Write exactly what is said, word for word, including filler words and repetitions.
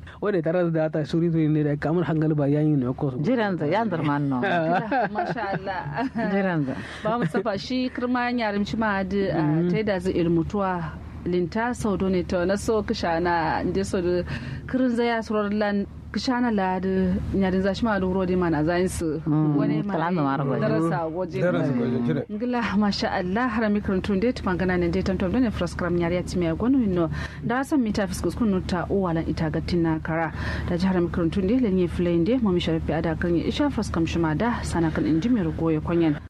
wanda tare da ta suri to ne da kamar hangal ba yayin ne ko jiran da yan darman no masha Allah jiran da ba mu safa shi kirma yarim ci ma da ta da zai ilmutuwa linta sau ne to na so kishana inde so da kirin zaya surar lan kishana la da nyarin zashi ma da rodi mana zayin su wani ma darasa goje ngila masha Allah harami kirantun de tupangana ne de tantom ne froskram nyari ati me gonu no da san mita fiskus kun ta o wala ita gatina kara da jihar kirantun de lenye flende mo mi sharafi ada kan isha froskam shima da sana kan inji me rugo ya konyen